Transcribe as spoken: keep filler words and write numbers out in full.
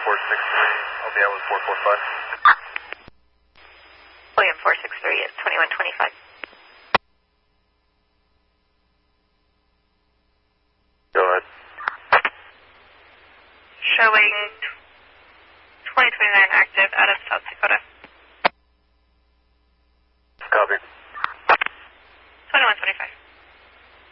four six three, I'll be out with four four five. William four six three is twenty-one twenty-five. Go ahead. Showing twenty twenty-nine active out of South Dakota.